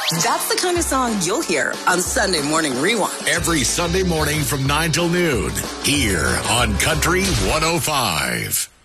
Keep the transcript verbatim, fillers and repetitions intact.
That's the kind of song you'll hear on Sunday Morning Rewind. Every Sunday morning from nine till noon here on Country one oh five.